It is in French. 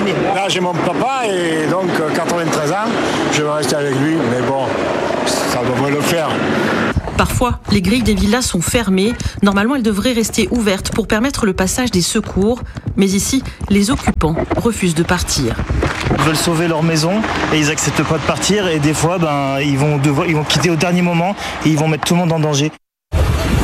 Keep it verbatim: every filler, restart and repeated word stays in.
famille. Là, j'ai mon papa et donc quatre-vingt-treize ans, je vais rester avec lui, mais bon, ça devrait le faire. Parfois, les grilles des villas sont fermées. Normalement, elles devraient rester ouvertes pour permettre le passage des secours. Mais ici, les occupants refusent de partir. Ils veulent sauver leur maison et ils n'acceptent pas de partir. Et des fois, ben, ils vont devoir, ils vont quitter au dernier moment et ils vont mettre tout le monde en danger.